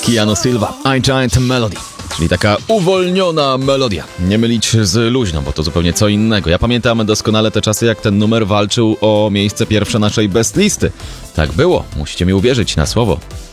Keanu Silva, I Giant Melody, czyli taka uwolniona melodia. Nie mylić z luźną, bo to zupełnie co innego. Ja pamiętam doskonale te czasy, jak ten numer walczył o miejsce pierwsze naszej best listy. Tak było, musicie mi uwierzyć na słowo.